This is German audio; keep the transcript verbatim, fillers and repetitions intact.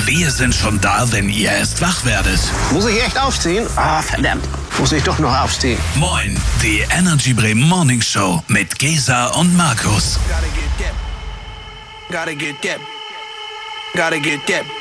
Wir sind schon da, wenn ihr erst wach werdet. Muss ich echt aufstehen? Ah, verdammt. Muss ich doch noch aufstehen. Moin, die Energy Bremen Morning Show mit Gesa und Markus. Gotta get that. Gotta get that. Gotta get that.